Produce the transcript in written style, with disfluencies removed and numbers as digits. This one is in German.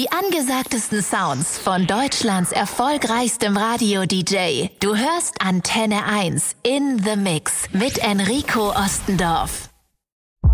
Die angesagtesten Sounds von Deutschlands erfolgreichstem Radio-DJ. Du hörst Antenne 1 in The Mix mit Enrico Ostendorf.